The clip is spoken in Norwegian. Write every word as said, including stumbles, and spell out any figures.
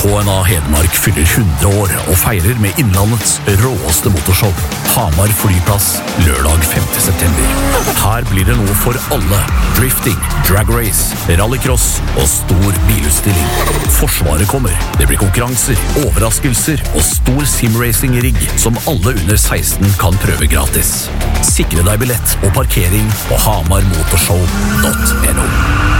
K N A Hedmark fyller hundre år og feirer med Innlandets råeste motorshow. Hamar flyplass, lørdag femte september. Her blir det noe for alle. Drifting, drag race, rallycross og stor bilutstilling. Forsvaret kommer. Det blir konkurranser, overraskelser og stor simracing-rigg som alle under seksten kan prøve gratis. Sikre deg billett og parkering på hamarmotorshow punktum no.